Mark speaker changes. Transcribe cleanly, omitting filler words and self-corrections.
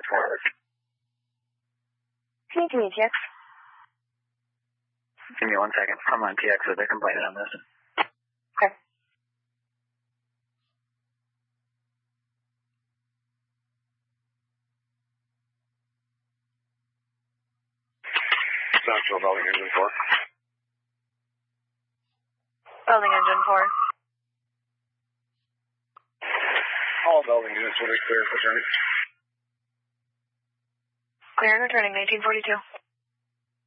Speaker 1: forward.
Speaker 2: Can you give me TX?
Speaker 1: Give me 1 second. I'm on TX with a complaint on this.
Speaker 2: Okay.
Speaker 1: Central building engine 4.
Speaker 2: Building engine 4.
Speaker 1: All building units will be cleared for turning.
Speaker 2: Clear and returning 1942.